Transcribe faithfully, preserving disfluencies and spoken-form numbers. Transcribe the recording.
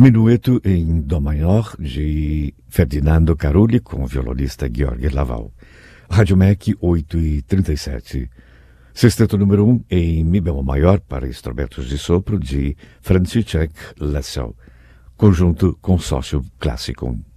Minueto em Dó maior de Ferdinando Carulli com o violonista Gheorghe Laval. Rádio M E C oito e trinta e sete. Sexteto número um em Mi bemol maior para instrumentos de sopro de Franciszek Lessel. Conjunto Consórcio Clássico.